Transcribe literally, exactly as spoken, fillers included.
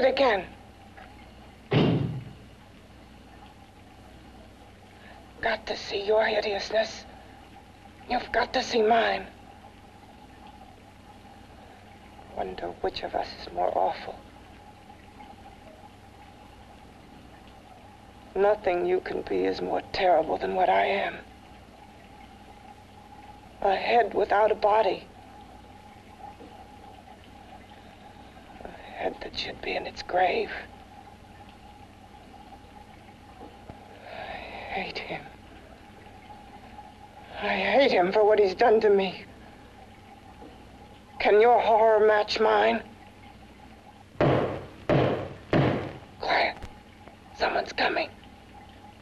it again. Got to see your hideousness. You've got to see mine. Wonder which of us is more awful. Nothing you can be is more terrible than what I am. A head without a body. A head that should be in its grave. I hate him. I hate him for what he's done to me. Can your horror match mine? Quiet. Someone's coming.